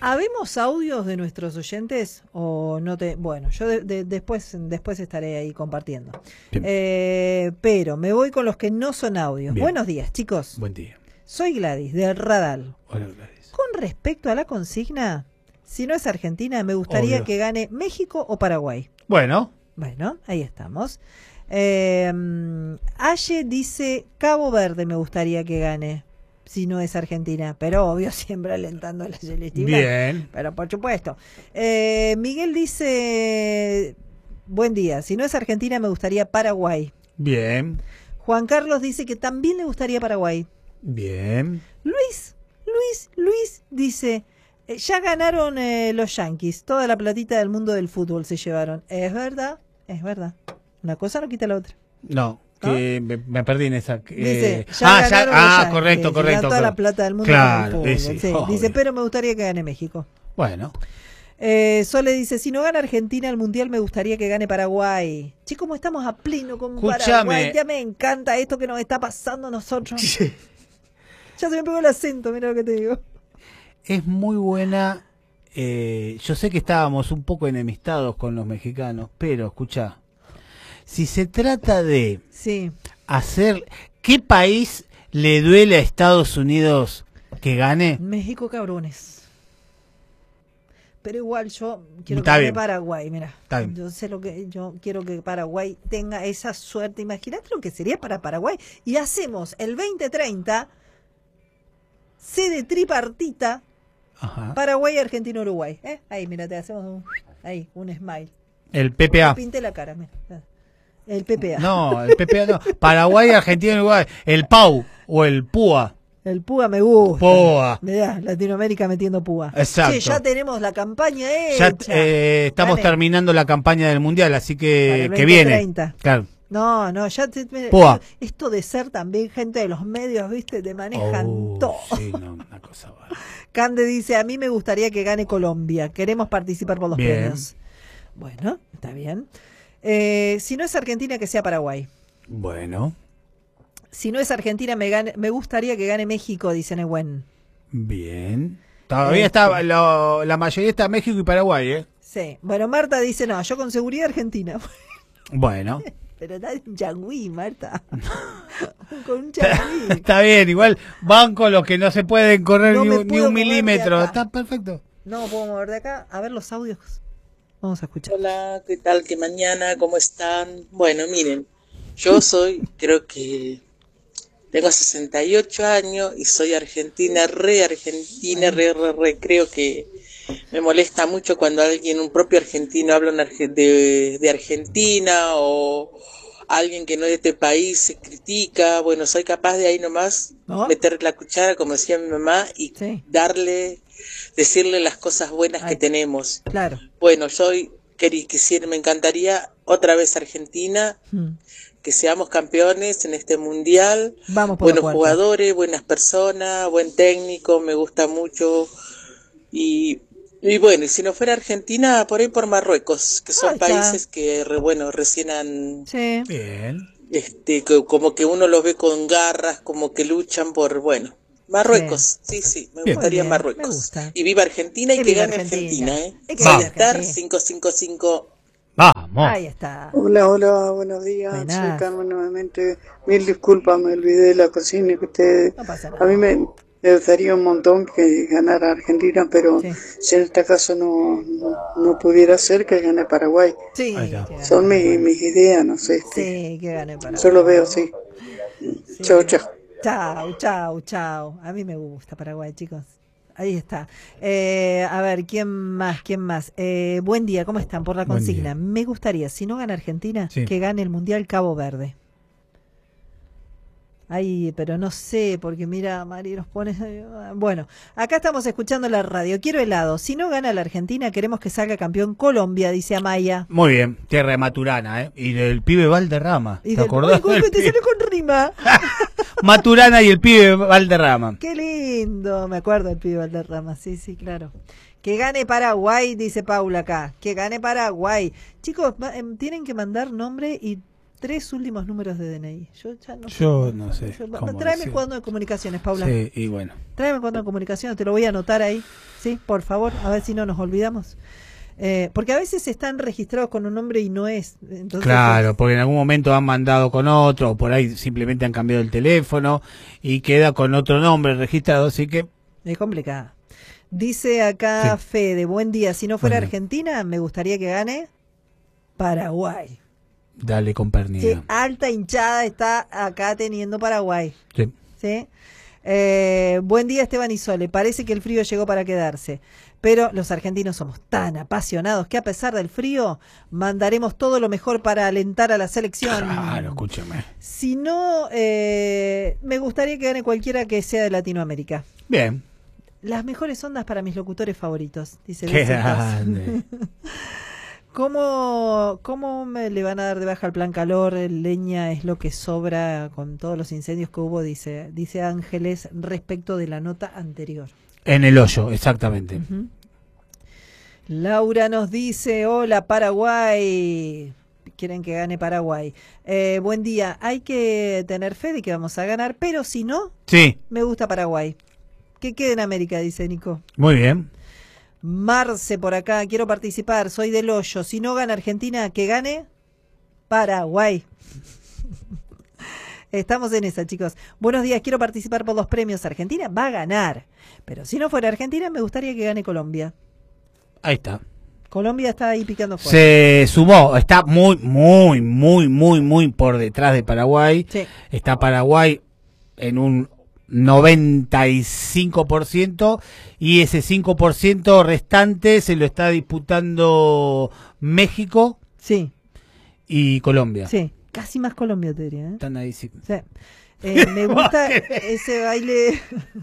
¿Habemos audios de nuestros oyentes o no te? Bueno, yo después estaré ahí compartiendo. Pero me voy con los que no son audios. Bien. Buenos días, chicos. Buen día. Soy Gladys, de Radal. Hola, Gladys. Con respecto a la consigna, si no es Argentina, me gustaría Obvio. que gane México o Paraguay. Bueno, Ahí estamos. Aye dice Cabo Verde me gustaría que gane, si no es Argentina, pero obvio siempre alentando a la Celestina. bien. Pero por supuesto. Miguel dice buen día, si no es Argentina me gustaría Paraguay. Bien. Juan Carlos dice que también le gustaría Paraguay. Bien. Luis dice ya ganaron los Yankees, toda la platita del mundo del fútbol se llevaron. Es verdad. Una cosa no quita la otra. No, que me perdí en esa. Dice, correcto. Toda la plata del mundo Claro, del fútbol. sí, Sí, dice, pero me gustaría que gane México. Bueno. Sole dice, si no gana Argentina el Mundial me gustaría que gane Paraguay. Chicos, como estamos a pleno con Paraguay, ya me encanta esto que nos está pasando a nosotros. Ya se me pegó el acento, mira lo que te digo. Es muy buena. Yo sé que estábamos un poco enemistados con los mexicanos, pero escucha, si se trata de hacer, ¿qué país le duele a Estados Unidos que gane? México, cabrones. Pero igual yo quiero que gane Paraguay, mira. Yo quiero que Paraguay tenga esa suerte. Imagínate lo que sería para Paraguay. Y hacemos el 2030 sede tripartita. Ajá. Paraguay, Argentina, Uruguay. Ahí, mira, te hacemos un smile. El PPA. Me pinté la cara, mira. El PPA. No, el PPA no. Paraguay, Argentina, Uruguay. El PAU o el PUA. El PUA me gusta. PUA. Mirá, Latinoamérica metiendo PUA. Exacto. Sí, ya tenemos la campaña hecha. Ya estamos terminando la campaña del Mundial, así que viene. Claro. No, ya PUA. Esto de ser también gente de los medios, ¿viste? Te manejan todo. Sí, no, una cosa buena. Cande dice, a mí me gustaría que gane Colombia. Queremos participar por los premios. Bueno, está bien. Si no es Argentina, que sea Paraguay. Bueno. Si no es Argentina, me gustaría que gane México, dice Nehuen. Bien. Todavía está, la mayoría está México y Paraguay, ¿eh? Sí. Bueno, Marta dice, no, yo con seguridad Argentina. Bueno. Pero está un changüí, Marta. Con un changüí. Está bien, igual van con los que no se pueden correr ni un milímetro. Está perfecto. No puedo mover de acá. A ver los audios. Vamos a escuchar. Hola, ¿qué tal? ¿Qué mañana? ¿Cómo están? Bueno, miren, creo que tengo 68 años y soy argentina, creo que me molesta mucho cuando un propio argentino habla de Argentina o alguien que no es de este país se critica. Bueno, soy capaz de ahí nomás meter la cuchara, como decía mi mamá, y decirle las cosas buenas que tenemos. Claro. Bueno, me encantaría otra vez Argentina, que seamos campeones en este mundial. Vamos por buenos jugadores, buenas personas, buen técnico, me gusta mucho. Y bueno, y si no fuera Argentina, por ahí por Marruecos, que son países que recién han... Sí. Bien. Como que uno los ve con garras, como que luchan por, Marruecos, sí, me gustaría Marruecos. Y viva Argentina y que gane Argentina, ¿eh? Estar 555. Vamos. Ahí está. Hola, buenos días. Soy Carmen nuevamente. Mil disculpas, me olvidé de la cocina que ustedes... No pasa nada. A mí me gustaría un montón que ganara Argentina, pero si en este caso no pudiera ser, que gane Paraguay. Sí. Son mis ideas, no sé. Sí, que gane Paraguay. Yo lo veo, sí. Chau. Chau. A mí me gusta Paraguay, chicos. Ahí está. A ver, ¿quién más? Buen día, ¿cómo están? Por la consigna. Me gustaría, si no gana Argentina, que gane el Mundial Cabo Verde. Ay, pero no sé, porque mira, Mari nos pone... Bueno, acá estamos escuchando la radio. Quiero helado. Si no gana la Argentina, queremos que salga campeón Colombia, dice Amaya. Muy bien, tierra de Maturana, ¿eh? Y del pibe Valderrama. ¿Te acordás? Ay, te salió con rima. Maturana y el pibe Valderrama. Qué lindo. Me acuerdo del pibe Valderrama. Sí, claro. Que gane Paraguay, dice Paula acá. Que gane Paraguay. Chicos, tienen que mandar nombre y 3 últimos números de DNI. Yo no sé. Tráeme el cuaderno de comunicaciones, Paula. Sí, y bueno. Tráeme el cuaderno de comunicaciones, te lo voy a anotar ahí. Sí, por favor, a ver si no nos olvidamos. Porque a veces están registrados con un nombre y no es. Entonces, claro, porque en algún momento han mandado con otro, o por ahí simplemente han cambiado el teléfono y queda con otro nombre registrado, así que... Es complicado. Dice acá Fede, buen día, si no fuera Argentina, me gustaría que gane Paraguay. Dale con pernida. Qué alta hinchada está acá teniendo Paraguay. Sí. ¿Sí? Buen día, Esteban y Sole. Parece que el frío llegó para quedarse. Pero los argentinos somos tan apasionados que a pesar del frío mandaremos todo lo mejor para alentar a la selección. Claro, escúchame. Si no, me gustaría que gane cualquiera que sea de Latinoamérica. Bien. Las mejores ondas para mis locutores favoritos, dice. Qué grande. ¿Cómo me le van a dar de baja al plan calor? Leña es lo que sobra con todos los incendios que hubo, dice Ángeles, respecto de la nota anterior. En el hoyo, exactamente. Laura nos dice, hola Paraguay. Quieren que gane Paraguay. Buen día, hay que tener fe de que vamos a ganar, pero si no, me gusta Paraguay. Que quede en América, dice Nico. Muy bien. Marce por acá, quiero participar, soy del hoyo. Si no gana Argentina, que gane Paraguay. Estamos en esa, chicos. Buenos días, quiero participar por los premios. Argentina va a ganar. Pero si no fuera Argentina, me gustaría que gane Colombia. Ahí está. Colombia está ahí picando fuerte. Se sumó, está muy por detrás de Paraguay. Sí. Está Paraguay en un 95% y ese 5% restante se lo está disputando México y Colombia. Sí, casi más Colombia te diría. Están ahí, sí. Me gusta ese baile.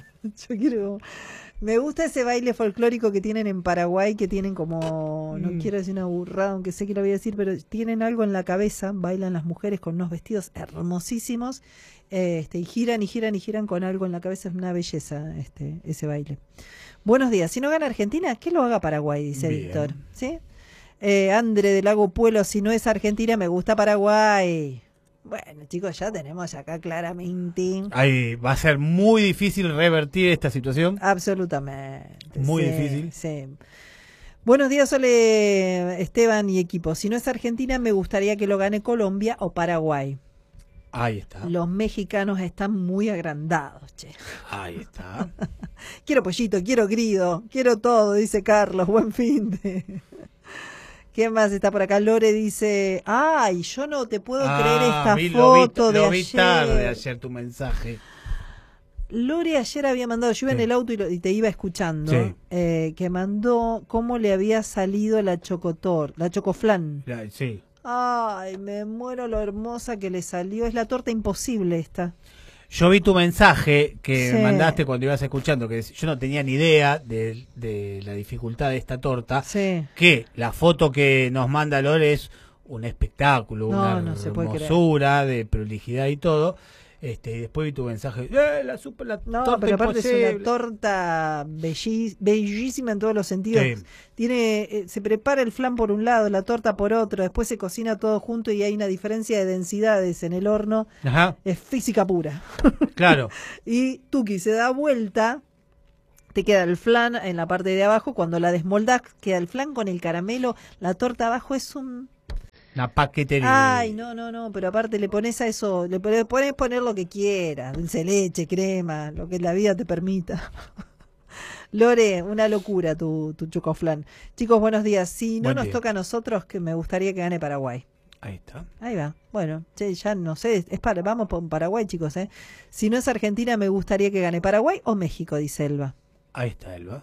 Me gusta ese baile folclórico que tienen en Paraguay, que tienen como, no quiero decir una burrada, aunque sé que lo voy a decir, pero tienen algo en la cabeza, bailan las mujeres con unos vestidos hermosísimos, y giran con algo en la cabeza, es una belleza ese baile. Buenos días, si no gana Argentina, que lo haga Paraguay, dice Víctor. ¿Sí? Andre del Lago Pueblo, si no es Argentina, me gusta Paraguay. Bueno, chicos, ya tenemos acá claramente. Ahí va a ser muy difícil revertir esta situación. Absolutamente. Muy difícil. Sí. Buenos días, Sole, Esteban y equipo. Si no es Argentina, me gustaría que lo gane Colombia o Paraguay. Ahí está. Los mexicanos están muy agrandados, che. Ahí está. Quiero pollito, quiero grido, quiero todo, dice Carlos. Buen fin de... ¿Quién más está por acá? Lore dice, ay, yo no te puedo creer esta foto de ayer. Lo vi tarde ayer tu mensaje. Lore ayer había mandado, yo iba en el auto y te iba escuchando, que mandó cómo le había salido la chocoflan. Sí. Ay, me muero lo hermosa que le salió. Es la torta imposible esta. Yo vi tu mensaje que me mandaste cuando ibas escuchando, que yo no tenía ni idea de la dificultad de esta torta, que la foto que nos manda Lore es un espectáculo, una hermosura de prolijidad y todo. Y después vi tu mensaje, la torta pero aparte imposible. es una torta bellísima en todos los sentidos. Se prepara el flan por un lado, la torta por otro, después se cocina todo junto y hay una diferencia de densidades en el horno. Es física pura. Claro. Y Tuki se da vuelta, te queda el flan en la parte de abajo, cuando la desmoldás queda el flan con el caramelo, la torta abajo es una paquetería. Ay, no, pero aparte le pones a eso, le pones poner lo que quieras, dulce leche, crema, lo que la vida te permita. Lore, una locura tu chocoflan. Chicos, buenos días. Si no nos toca a nosotros, que me gustaría que gane Paraguay. Ahí está. Ahí va. Bueno, ya no sé, vamos por Paraguay, chicos, Si no es Argentina, me gustaría que gane Paraguay o México, dice Elba. Ahí está, Elba.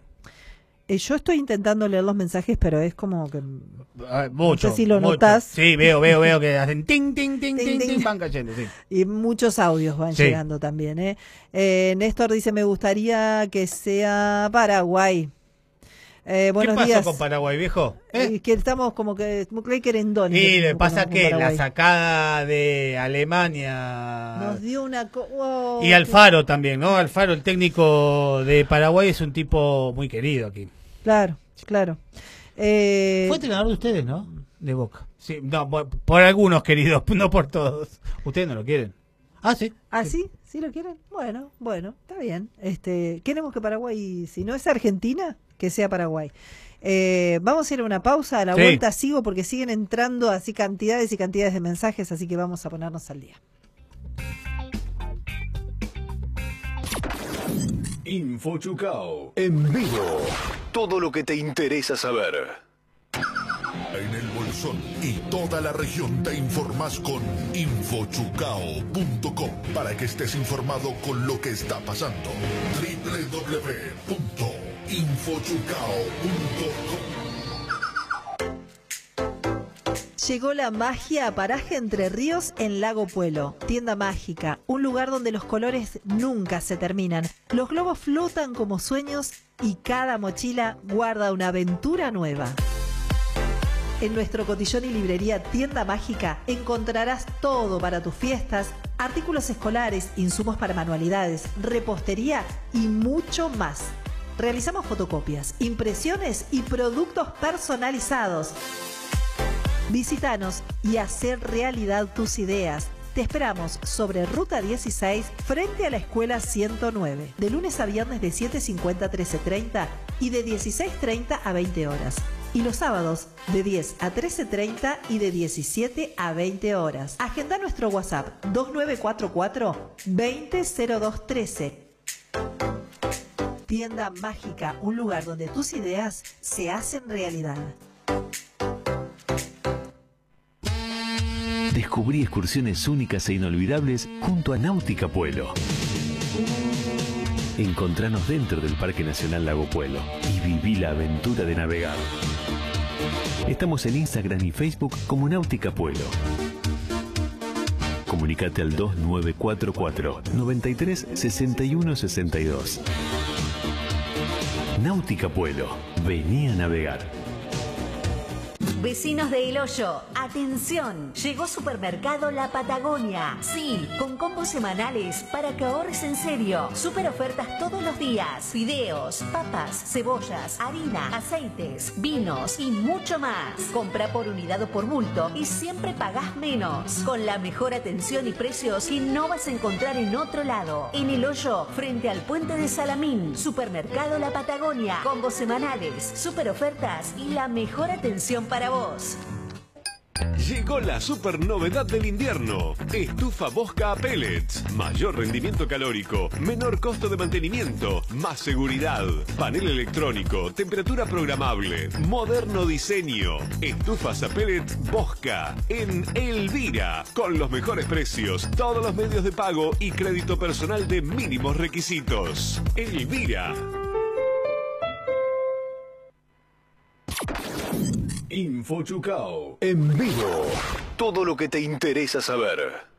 Yo estoy intentando leer los mensajes, pero es como que... Mucho, no sé si lo notás. Sí, veo que hacen ting, ting, ting, ting, ting, van cayendo, sí. Y muchos audios van llegando también, Néstor dice, me gustaría que sea Paraguay. Buenos días. ¿Qué pasó con Paraguay, viejo? Que estamos como que muy querendones. Y le pasa que la sacada de Alemania nos dio una... y Alfaro también, ¿no? Alfaro, el técnico de Paraguay, es un tipo muy querido aquí. Claro. Fue entrenador de ustedes, ¿no? De Boca. Sí, no, por algunos, queridos, no por todos. ¿Ustedes no lo quieren? Sí. ¿Sí? ¿Sí lo quieren? Bueno, está bien. Queremos que Paraguay, si no es Argentina, que sea Paraguay. Vamos a ir a una pausa, a la vuelta sigo porque siguen entrando así cantidades y cantidades de mensajes, así que vamos a ponernos al día. Info Chucao, en vivo. Todo lo que te interesa saber. En el Bolsón y toda la región te informás con infochucao.com para que estés informado con lo que está pasando. www.infochucao.com. Llegó la magia a Paraje Entre Ríos en Lago Puelo. Tienda mágica, un lugar donde los colores nunca se terminan. Los globos flotan como sueños y cada mochila guarda una aventura nueva. En nuestro cotillón y librería Tienda Mágica encontrarás todo para tus fiestas, artículos escolares, insumos para manualidades, repostería y mucho más. Realizamos fotocopias, impresiones y productos personalizados. Visítanos y hacer realidad tus ideas. Te esperamos sobre Ruta 16 frente a la Escuela 109, de lunes a viernes de 7:50 a 13:30 y de 16:30 a 20 horas. Y los sábados de 10 a 13:30 y de 17 a 20 horas. Agenda nuestro WhatsApp 2944-200213. Tienda Mágica, un lugar donde tus ideas se hacen realidad. Descubrí excursiones únicas e inolvidables junto a Náutica Puelo. Encontranos dentro del Parque Nacional Lago Puelo y viví la aventura de navegar. Estamos en Instagram y Facebook como Náutica Puelo. Comunicate al 2944 93 61 62. Náutica Puelo, vení a navegar. Vecinos de El Hoyo, atención, llegó Supermercado La Patagonia. Sí, con combos semanales para que ahorres en serio. Super ofertas todos los días. Fideos, papas, cebollas, harina, aceites, vinos y mucho más. Compra por unidad o por bulto y siempre pagás menos. Con la mejor atención y precios que no vas a encontrar en otro lado. En El Hoyo, frente al puente de Salamín. Supermercado La Patagonia. Combos semanales, super ofertas y la mejor atención para vos. Llegó la super novedad del invierno. Estufa Bosca a pellets. Mayor rendimiento calórico, menor costo de mantenimiento, más seguridad. Panel electrónico, temperatura programable, moderno diseño. Estufas a pellets Bosca en Elvira. Con los mejores precios, todos los medios de pago y crédito personal de mínimos requisitos. Elvira. Info Chucao, en vivo. Todo lo que te interesa saber.